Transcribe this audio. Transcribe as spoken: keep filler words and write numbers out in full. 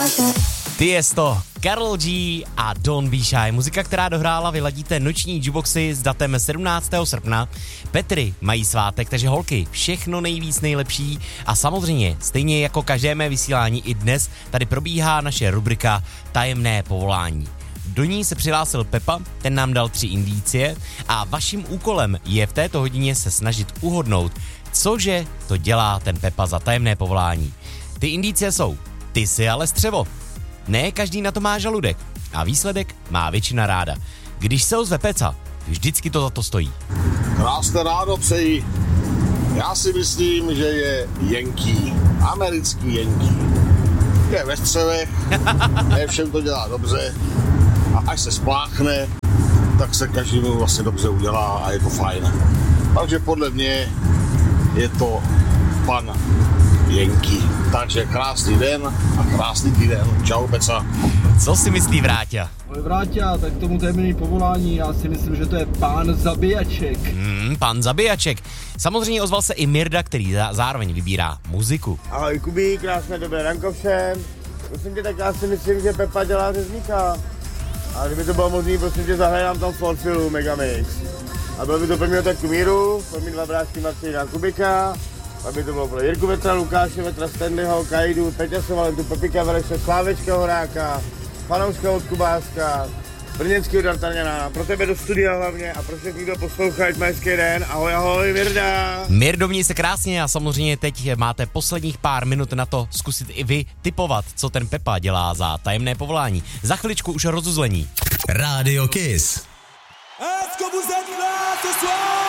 Tiesto, Karol G a Don't Be Shy. Muzika, která dohrála, vyladíte noční jukeboxy s datem sedmnáctého srpna. Petry mají svátek, takže holky, všechno nejvíc nejlepší. A samozřejmě, stejně jako každé mé vysílání i dnes, tady probíhá naše rubrika Tajemné povolání. Do ní se přihlásil Pepa, ten nám dal tři indicie a vaším úkolem je v této hodině se snažit uhodnout, cože to dělá ten Pepa za tajemné povolání. Ty indicie jsou: ty jsi ale střevo. Ne každý na to má žaludek a výsledek má většina ráda. Když se ozve Peca, vždycky to za to stojí. Krásné ráno přeji. Já si myslím, že je Yankee, americký Yankee. Je ve střevech, ne všem to dělá dobře a až se spláchne, tak se každému vlastně dobře udělá a je to fajn. Takže podle mě je to pan Yankee. Takže krásný den a krásný týden. Čau, Peca. Co si myslí Vráťa? Ale Vráťa, tak tomu tajemný povolání, já si myslím, že to je pán Zabijaček. Hmm, pan Zabijaček. Samozřejmě ozval se i Mirda, který zároveň vybírá muziku. Ahoj Kubí, krásné dobré ranko všem. Prosím tě, tak já si myslím, že Pepa dělá řezníka. A kdyby to bylo možný, prosím tě, zahrajám tam Forfilu Megamix. A bylo by to pro mě tak Kumíru, pro mě dva bráčky Martina Kubika. Aby to bylo pro Jirku Vetra, Lukáše Vetra, Stanleyho, Kajdu, Peťa Sovalentu, Pepika Veleše, Slávečka Horáka, Fanouška od Kubáska, brněnského D'Artagnana, pro tebe do studia hlavně a pro všechny, kdo poslouchají, mají hezký den. Ahoj, ahoj, Mirda. Mirdo, měj se krásně a samozřejmě teď máte posledních pár minut na to zkusit i vy tipovat, co ten Pepa dělá za tajemné povolání. Za chviličku už rozuzlení. Radio Kiss. Est-ce que vous êtes là ce soir?